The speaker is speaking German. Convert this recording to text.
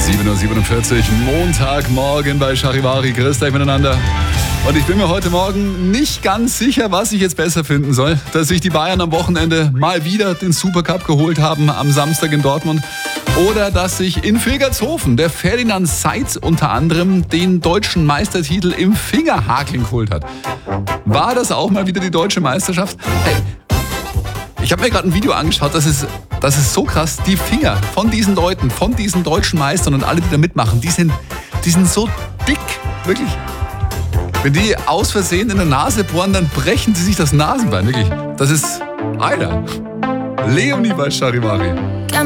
7:47 Uhr, Montagmorgen bei Charivari. Grüßt euch miteinander. Und ich bin mir heute Morgen nicht ganz sicher, was ich jetzt besser finden soll. Dass sich die Bayern am Wochenende mal wieder den Supercup geholt haben, am Samstag in Dortmund. Oder dass sich in Vilgertshofen der Ferdinand Seitz unter anderem den deutschen Meistertitel im Fingerhakeln geholt hat. War das auch mal wieder die deutsche Meisterschaft? Hey, ich habe mir gerade ein Video angeschaut, das ist so krass. Die Finger von diesen Leuten, von diesen deutschen Meistern und alle, die da mitmachen, die sind so dick, wirklich. Wenn die aus Versehen in der Nase bohren, dann brechen sie sich das Nasenbein, wirklich. Das ist, Alter, Leonie bei Charivari.